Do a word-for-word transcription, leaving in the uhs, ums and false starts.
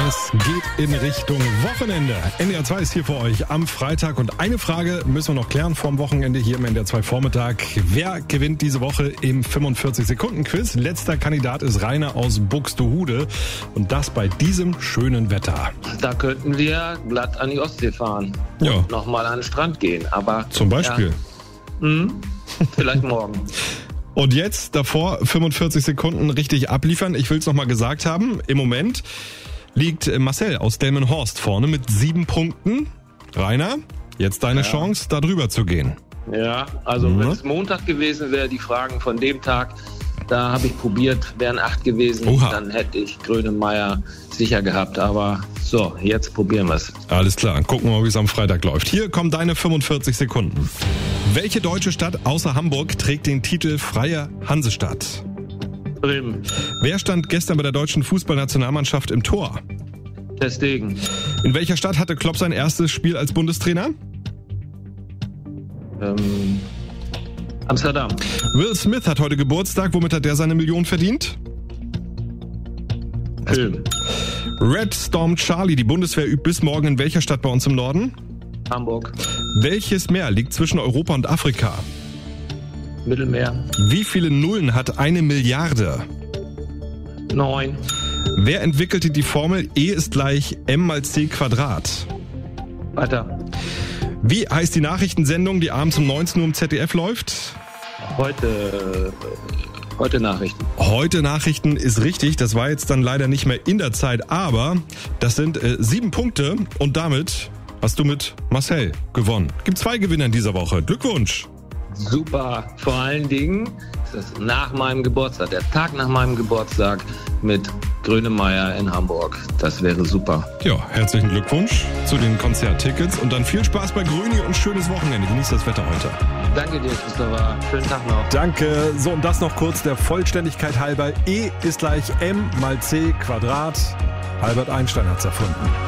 Es geht in Richtung Wochenende. N D R zwei ist hier für euch am Freitag und eine Frage müssen wir noch klären vorm Wochenende hier im N D R zwei Vormittag. Wer gewinnt diese Woche im fünfundvierzig-Sekunden-Quiz? Letzter Kandidat ist Rainer aus Buxtehude und das bei diesem schönen Wetter. Da könnten wir glatt an die Ostsee fahren Ja. und nochmal an den Strand gehen. Aber Zum Beispiel. Ja, mh, vielleicht morgen. Und jetzt davor fünfundvierzig Sekunden richtig abliefern. Ich will es nochmal gesagt haben. Im Moment liegt Marcel aus Delmenhorst vorne mit sieben Punkten. Rainer, jetzt deine Ja. Chance, da drüber zu gehen. Ja, also Mhm. wenn es Montag gewesen wäre, die Fragen von dem Tag, da habe ich probiert, wären acht gewesen, Oha. dann hätte ich Grönemeyer sicher gehabt. Aber so, jetzt probieren wir es. Alles klar, gucken wir mal, wie es am Freitag läuft. Hier kommen deine fünfundvierzig Sekunden. Welche deutsche Stadt außer Hamburg trägt den Titel Freie Hansestadt? Bremen, Wer stand gestern bei der deutschen Fußballnationalmannschaft im Tor? Testegen, In welcher Stadt hatte Klopp sein erstes Spiel als Bundestrainer? ähm, Amsterdam, Will Smith hat heute Geburtstag. Womit hat der seine Million verdient? Film, Red Storm Charlie. Die Bundeswehr übt bis morgen in welcher Stadt bei uns im Norden? Hamburg, Welches Meer liegt zwischen Europa und Afrika? Mittelmeer, Wie viele Nullen hat eine Milliarde? neun, Wer entwickelte die Formel E ist gleich m mal c Quadrat? weiter. Wie heißt die Nachrichtensendung, die abends um neunzehn Uhr im Z D F läuft? Heute, äh, heute Nachrichten. Heute Nachrichten ist richtig. Das war jetzt dann leider nicht mehr in der Zeit, aber das sind äh, sieben Punkte und damit hast du mit Marcel gewonnen. Gibt zwei Gewinner in dieser Woche. Glückwunsch! Super. Vor allen Dingen ist das nach meinem Geburtstag, der Tag nach meinem Geburtstag mit Grönemeyer in Hamburg. Das wäre super. Ja, herzlichen Glückwunsch zu den Konzerttickets und dann viel Spaß bei Gröni und schönes Wochenende. Genießt das Wetter heute. Danke dir, Christopher. Schönen Tag noch. Danke. So, und das noch kurz der Vollständigkeit halber. E ist gleich m mal c Quadrat. Albert Einstein hat's erfunden.